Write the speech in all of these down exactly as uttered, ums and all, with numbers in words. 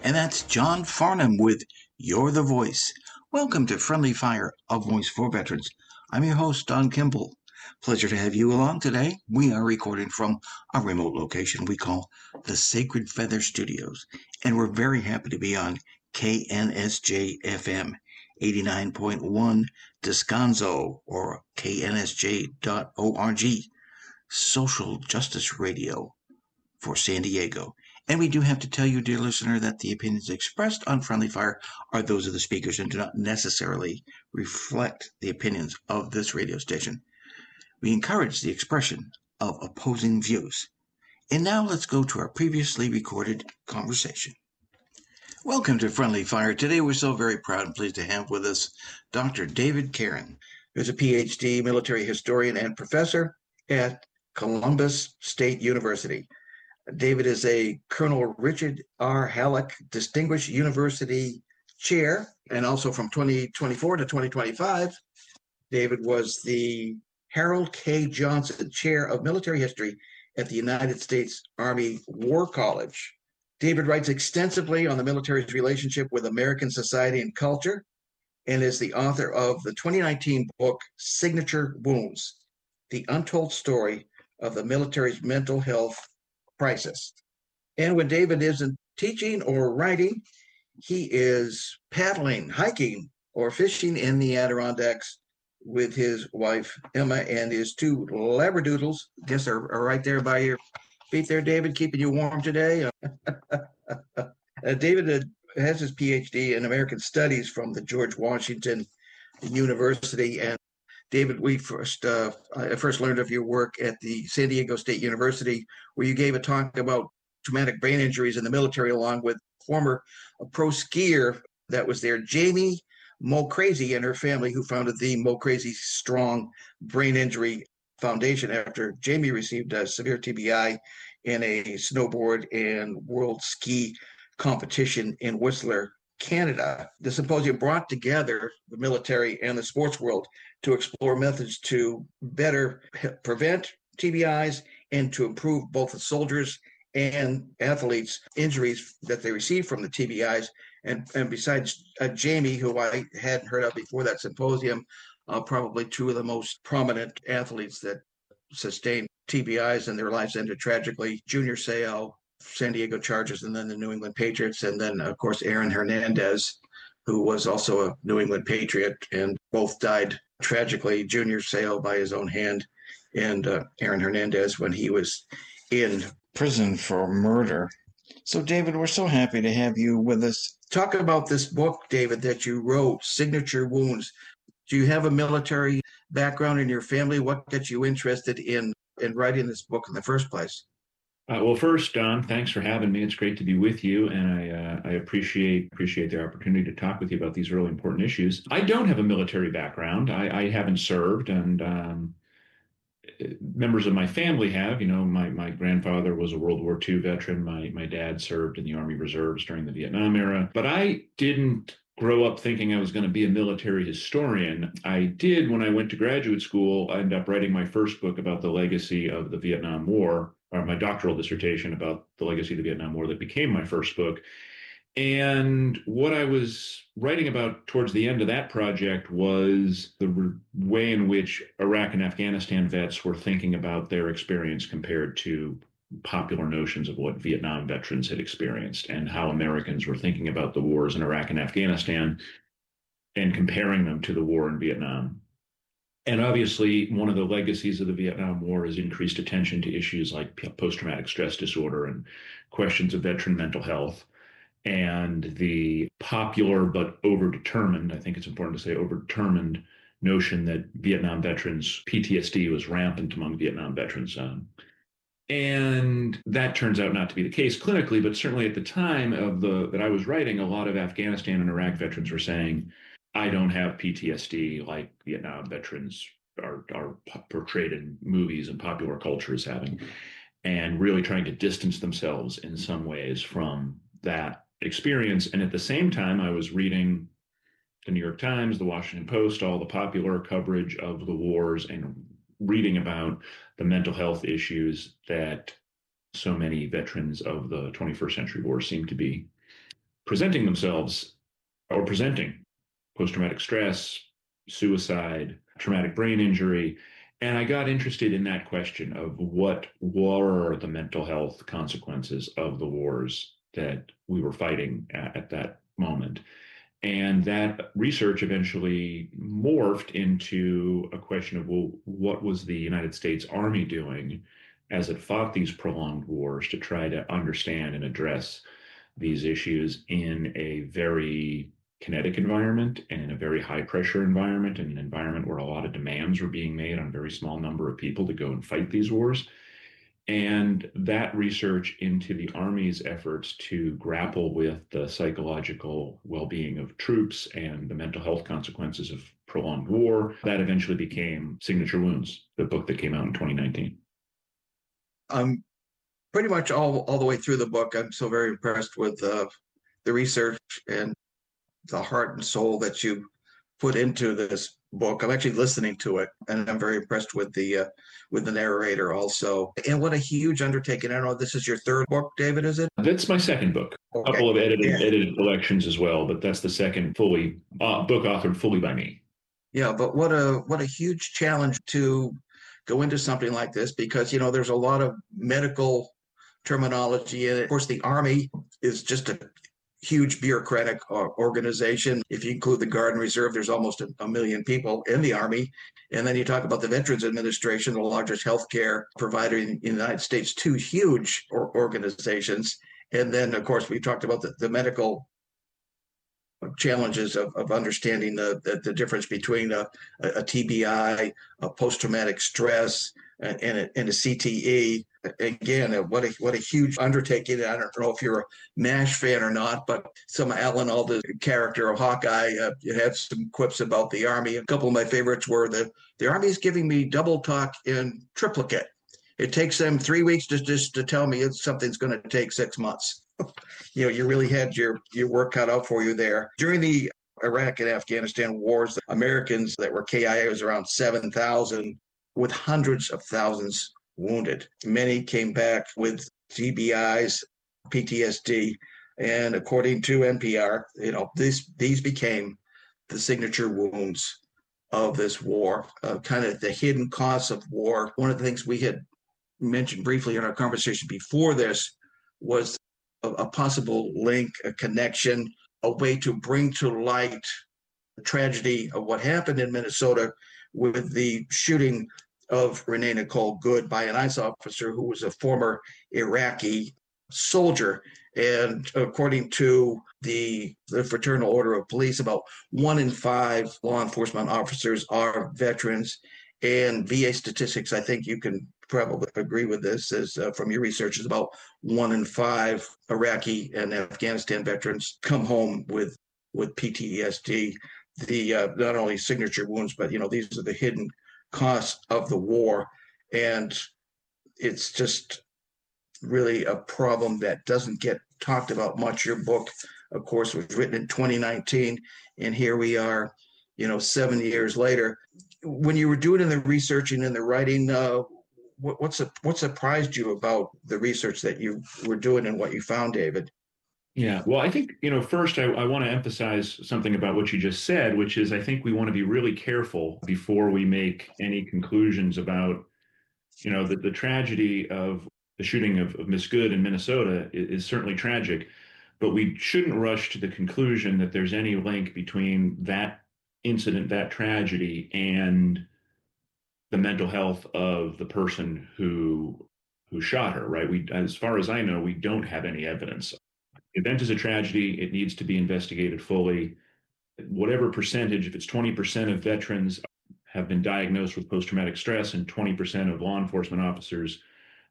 and that's John Farnham with You're the Voice. Welcome to Friendly Fire, a voice for veterans. I'm your host, Don Kimball. Pleasure to have you along today. We are recording from a remote location we call the Sacred Feather Studios, and we're very happy to be on K N S J F M eighty-nine point one Descanso, or K N S J dot org, social justice radio for San Diego. And we do have to tell you, dear listener, that the opinions expressed on Friendly Fire are those of the speakers and do not necessarily reflect the opinions of this radio station. We encourage the expression of opposing views. And now let's go to our previously recorded conversation. Welcome to Friendly Fire. Today we're so very proud and pleased to have with us Doctor David Caron, who's a P H D military historian and professor at Columbus State University. David is a Colonel Richard R. Halleck Distinguished University Chair, and also from twenty twenty-four to twenty twenty-five, David was the Harold K. Johnson Chair of Military History at the United States Army War College. David writes extensively on the military's relationship with American society and culture, and is the author of the twenty nineteen book, Signature Wounds, The Untold Story of the Military's Mental Health Crisis. And when David isn't teaching or writing, he is paddling, hiking, or fishing in the Adirondacks with his wife, Emma, and his two Labradoodles. Guess are, are right there by your feet there, David, keeping you warm today. uh, David has his P H D in American Studies from the George Washington University. And David, we first uh, I first learned of your work at the San Diego State University, where you gave a talk about traumatic brain injuries in the military, along with former uh, pro skier that was there, Jamie Mulcrazy, and her family, who founded the Mulcrazy Strong Brain Injury Foundation after Jamie received a severe T B I in a snowboard and world ski competition in Whistler, Canada. The symposium brought together the military and the sports world to explore methods to better prevent T B Is and to improve both the soldiers and athletes' injuries that they receive from the T B Is. And, and besides uh, Jamie, who I hadn't heard of before that symposium, uh, probably two of the most prominent athletes that sustained T B Is and their lives ended tragically, Junior Seau, San Diego Chargers, and then the New England Patriots, and then, of course, Aaron Hernandez, who was also a New England Patriot, and both died tragically, Junior Seau by his own hand, and uh, Aaron Hernandez when he was in prison for murder. So, David, we're so happy to have you with us. Talk about this book, David, that you wrote, Signature Wounds. Do you have a military background in your family? What got you interested in, in writing this book in the first place? Uh, well, first, Don, thanks for having me. It's great to be with you, and I uh, I appreciate appreciate the opportunity to talk with you about these really important issues. I don't have a military background. I, I haven't served, and um, members of my family have. You know, my my grandfather was a World War Two veteran. My my dad served in the Army Reserves during the Vietnam era. But I didn't grow up thinking I was going to be a military historian. I did, when I went to graduate school, I ended up writing my first book about the legacy of the Vietnam War, or my doctoral dissertation about the legacy of the Vietnam War that became my first book. And what I was writing about towards the end of that project was the re- way in which Iraq and Afghanistan vets were thinking about their experience compared to popular notions of what Vietnam veterans had experienced, and how Americans were thinking about the wars in Iraq and Afghanistan and comparing them to the war in Vietnam. And obviously, one of the legacies of the Vietnam War is increased attention to issues like post-traumatic stress disorder and questions of veteran mental health. And the popular but overdetermined, I think it's important to say overdetermined, notion that Vietnam veterans, P T S D was rampant among Vietnam veterans. Um, and that turns out not to be the case clinically, but certainly at the time of the that I was writing, a lot of Afghanistan and Iraq veterans were saying, I don't have P T S D like Vietnam veterans are, are portrayed in movies and popular culture as having, and really trying to distance themselves in some ways from that experience. And at the same time, I was reading the New York Times, the Washington Post, all the popular coverage of the wars, and reading about the mental health issues that so many veterans of the twenty-first century war seem to be presenting themselves or presenting post-traumatic stress, suicide, traumatic brain injury. And I got interested in that question of what were the mental health consequences of the wars that we were fighting at, at that moment. And that research eventually morphed into a question of, well, what was the United States Army doing as it fought these prolonged wars to try to understand and address these issues in a very kinetic environment and in a very high pressure environment, and an environment where a lot of demands were being made on a very small number of people to go and fight these wars. And that research into the Army's efforts to grapple with the psychological well-being of troops and the mental health consequences of prolonged war, that eventually became Signature Wounds, the book that came out in twenty nineteen. I'm pretty much all, all the way through the book. I'm so very impressed with uh, the research and the heart and soul that you put into this book. I'm actually listening to it, and I'm very impressed with the uh, with the narrator also. And what a huge undertaking! I don't know. This is your third book, David, is it? That's my second book. Okay. A couple of edited yeah. edited collections as well, but that's the second fully uh, book authored fully by me. Yeah, but what a what a huge challenge to go into something like this, because you know there's a lot of medical terminology in it. Of course, the Army is just a huge bureaucratic organization. If you include the Guard and Reserve, there's almost a, a million people in the Army. And then you talk about the Veterans Administration, the largest healthcare provider in, in the United States, two huge or, organizations. And then, of course, we talked about the, the medical challenges of, of understanding the, the, the difference between a, a T B I, a post-traumatic stress, and, and, a, and a C T E. Again, what a what a huge undertaking. I don't know if you're a MASH fan or not, but some Alan Alda character of Hawkeye uh, had some quips about the Army. A couple of my favorites were the the Army is giving me double talk in triplicate. It takes them three weeks to just to tell me it's something's going to take six months. You know, you really had your your work cut out for you there. During the Iraq and Afghanistan wars, the Americans that were K I A was around seven thousand, with hundreds of thousands wounded. Many came back with T B Is, P T S D, and according to N P R, you know, these these became the signature wounds of this war, uh, kind of the hidden costs of war. One of the things we had mentioned briefly in our conversation before this was a, a possible link, a connection, a way to bring to light the tragedy of what happened in Minnesota with the shooting of Renee Nicole Good by an ICE officer who was a former Iraqi soldier. And according to the, the Fraternal Order of Police, about one in five law enforcement officers are veterans. And V A statistics, I think you can probably agree with this, is uh, from your research, is about one in five Iraqi and Afghanistan veterans come home with with P T S D. The uh, not only signature wounds, but you know these are the hidden costs of the war, and it's just really a problem that doesn't get talked about much. Your book, of course, was written in twenty nineteen, and here we are, you know, seven years later. When you were doing the researching and the writing, uh, what, what's a, what surprised you about the research that you were doing and what you found, David? Yeah, well, I think, you know, first I, I want to emphasize something about what you just said, which is I think we want to be really careful before we make any conclusions about, you know, the, the tragedy of the shooting of, of Miss Good in Minnesota is, is certainly tragic, but we shouldn't rush to the conclusion that there's any link between that incident, that tragedy, and the mental health of the person who who shot her, right? We, as far as I know, we don't have any evidence. The event is a tragedy. It needs to be investigated fully. Whatever percentage, if it's twenty percent of veterans have been diagnosed with post-traumatic stress and twenty percent of law enforcement officers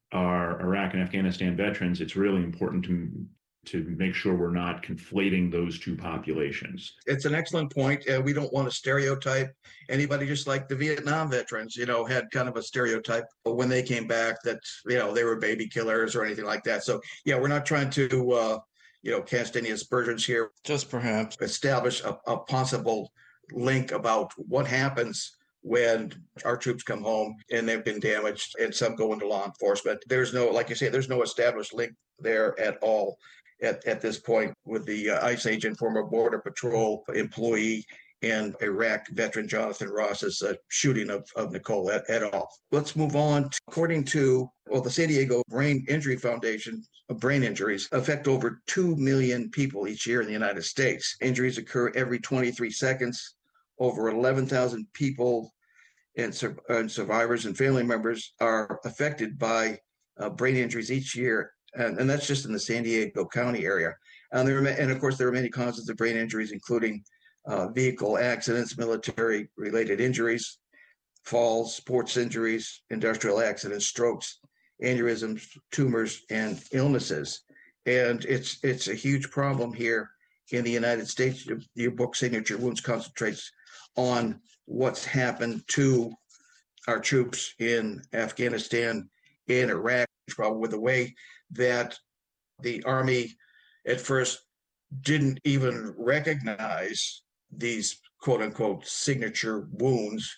are Iraq and Afghanistan veterans, it's really important to to make sure we're not conflating those two populations. It's an excellent point. Uh, we don't want to stereotype anybody, just like the Vietnam veterans, you know, had kind of a stereotype when they came back that, you know, they were baby killers or anything like that. So, yeah, we're not trying to, uh, you know, cast any aspersions here. Just perhaps establish a, a possible link about what happens when our troops come home and they've been damaged and some go into law enforcement. There's no, like you say, there's no established link there at all. at, at this point with the uh, ICE agent, former Border Patrol employee, and Iraq veteran Jonathan Ross's uh, shooting of, of Nicole et, et al. Let's move on. To, according to well, the San Diego Brain Injury Foundation, uh, brain injuries affect over two million people each year in the United States. Injuries occur every twenty-three seconds. Over eleven thousand people and, sur- and survivors and family members are affected by uh, brain injuries each year. And, and that's just in the San Diego County area. And, there, and of course, there are many causes of brain injuries, including uh, vehicle accidents, military-related injuries, falls, sports injuries, industrial accidents, strokes, aneurysms, tumors, and illnesses. And it's it's a huge problem here in the United States. Your book, Signature Wounds, concentrates on what's happened to our troops in Afghanistan and Iraq, probably with the way that the Army at first didn't even recognize these quote unquote signature wounds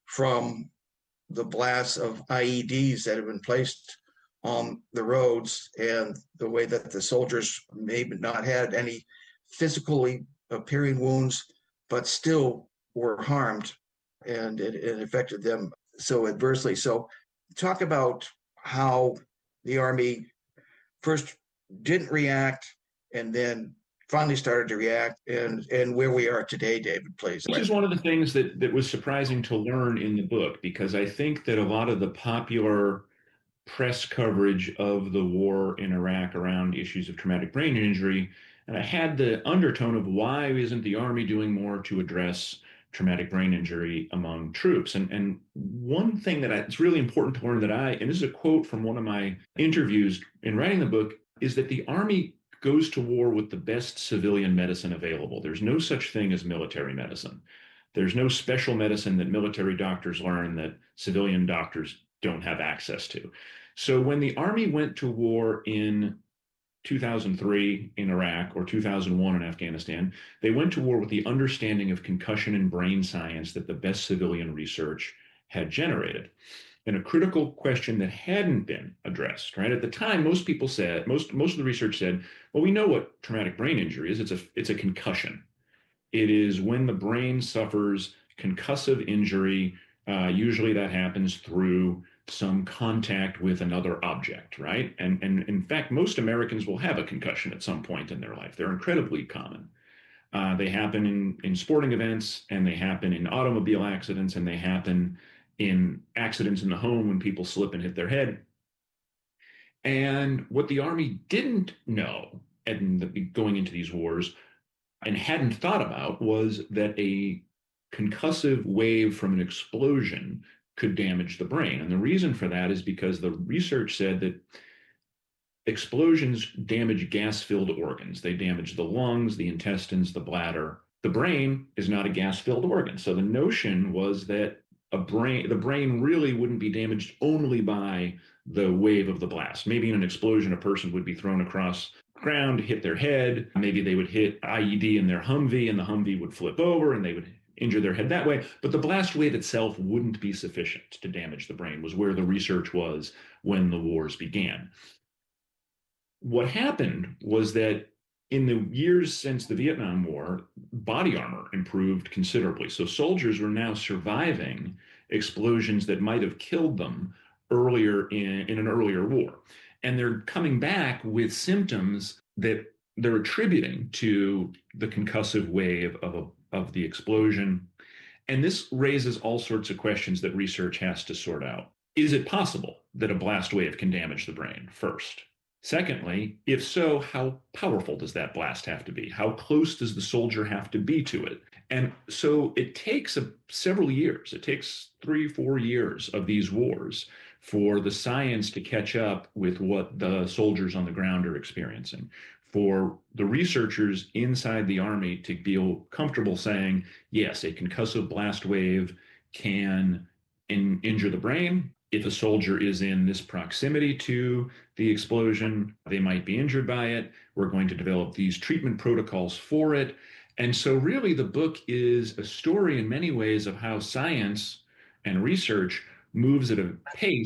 from the blasts of I E Ds that have been placed on the roads, and the way that the soldiers maybe not had any physically appearing wounds, but still were harmed, and it, it affected them so adversely. So talk about how the Army first didn't react and then finally started to react, and and where we are today, David, please. Which is one of the things that that was surprising to learn in the book, because I think that a lot of the popular press coverage of the war in Iraq around issues of traumatic brain injury, and I had the undertone of why isn't the Army doing more to address traumatic brain injury among troops? And and one thing that I, it's really important to learn that I, and this is a quote from one of my interviews in writing the book, is that the Army goes to war with the best civilian medicine available. There's no such thing as military medicine. There's no special medicine that military doctors learn that civilian doctors don't have access to. So when the Army went to war in two thousand three in Iraq or two thousand one in Afghanistan, they went to war with the understanding of concussion and brain science that the best civilian research had generated. And a critical question that hadn't been addressed, right? At the time, most people said, most most of the research said, well, we know what traumatic brain injury is. It's a it's a concussion. It is when the brain suffers concussive injury. Uh, usually that happens through some contact with another object, right? And and in fact, most Americans will have a concussion at some point in their life. They're incredibly common. Uh, they happen in in sporting events, and they happen in automobile accidents, and they happen in accidents in the home when people slip and hit their head. And what the Army didn't know and the, going into these wars and hadn't thought about was that a concussive wave from an explosion could damage the brain. And the reason for that is because the research said that explosions damage gas-filled organs. They damage the lungs, the intestines, the bladder. The brain is not a gas-filled organ. So the notion was that a brain, the brain really wouldn't be damaged only by the wave of the blast. Maybe in an explosion, a person would be thrown across the ground, hit their head. Maybe they would hit I E D in their Humvee, and the Humvee would flip over, and they would injure their head that way. But the blast wave itself wouldn't be sufficient to damage the brain, was where the research was when the wars began. What happened was that in the years since the Vietnam War, body armor improved considerably. So soldiers were now surviving explosions that might have killed them earlier in, in an earlier war. And they're coming back with symptoms that they're attributing to the concussive wave of, a, of the explosion. And this raises all sorts of questions that research has to sort out. Is it possible that a blast wave can damage the brain, first? Secondly, if so, how powerful does that blast have to be? How close does the soldier have to be to it? And so it takes a, several years. It takes three, four years of these wars for the science to catch up with what the soldiers on the ground are experiencing, for the researchers inside the Army to feel comfortable saying, yes, a concussive blast wave can in, injure the brain. If a soldier is in this proximity to the explosion, they might be injured by it. We're going to develop these treatment protocols for it. And so really the book is a story in many ways of how science and research moves at a pace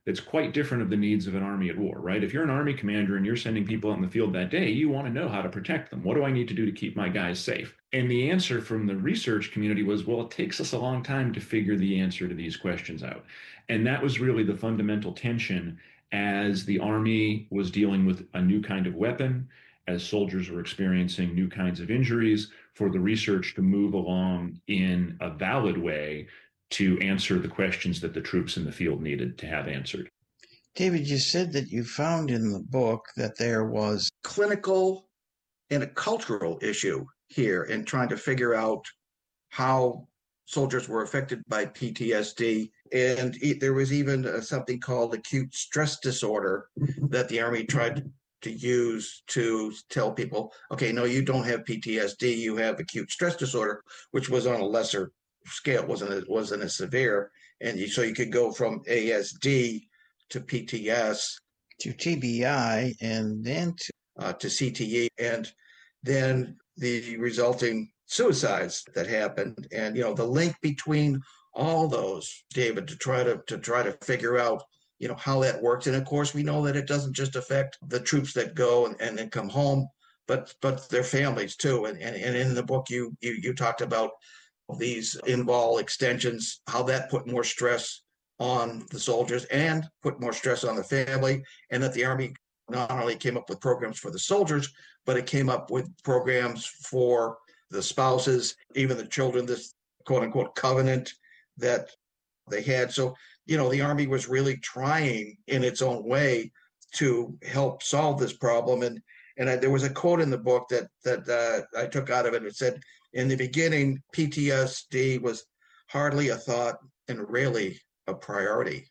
that's quite different of the needs of an army at war, right? If you're an army commander and you're sending people out in the field that day, you want to know how to protect them. What do I need to do to keep my guys safe? And the answer from the research community was, well, it takes us a long time to figure the answer to these questions out. And that was really the fundamental tension as the Army was dealing with a new kind of weapon, as soldiers were experiencing new kinds of injuries, for the research to move along in a valid way to answer the questions that the troops in the field needed to have answered. David, you said that you found in the book that there was clinical and a cultural issue here in trying to figure out how soldiers were affected by P T S D. And there was even uh, something called acute stress disorder that the Army tried to use to tell people, okay, no, you don't have P T S D, you have acute stress disorder, which was on a lesser scale, wasn't it wasn't as severe. And you, so you could go from A S D to P T S to T B I and then to, uh, to C T E, and then the resulting suicides that happened. And you know, the link between all those, David, to try to to try to figure out, you know, how that works. And of course, we know that it doesn't just affect the troops that go and, and then come home, but but their families too. And, and and in the book, you you you talked about these invol extensions, how that put more stress on the soldiers and put more stress on the family, and that the Army not only came up with programs for the soldiers, but it came up with programs for the spouses, even the children, this quote unquote covenant that they had. So, you know, the Army was really trying in its own way to help solve this problem. And and I, there was a quote in the book that that uh, I took out of it. It said, in the beginning, P T S D was hardly a thought and rarely a priority.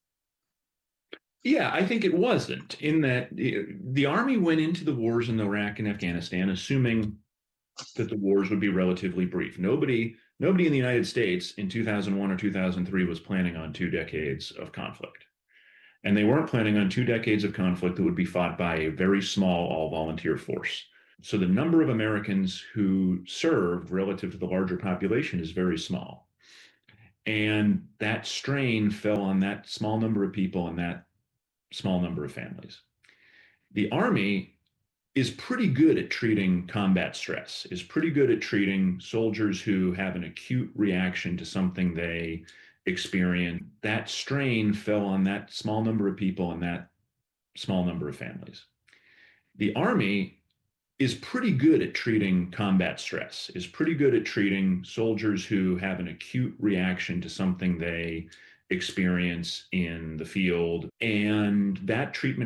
Yeah, I think it wasn't, in that the Army went into the wars in Iraq and Afghanistan assuming that the wars would be relatively brief. Nobody, nobody in the United States in two thousand one or two thousand three was planning on two decades of conflict. And they weren't planning on two decades of conflict that would be fought by a very small all-volunteer force. So the number of Americans who served relative to the larger population is very small. And that strain fell on that small number of people and that small number of families. The Army is pretty good at treating combat stress, is pretty good at treating soldiers who have an acute reaction to something they experience. That strain fell on that small number of people and that small number of families. The Army is pretty good at treating combat stress, is pretty good at treating soldiers who have an acute reaction to something they experience in the field. And that treatment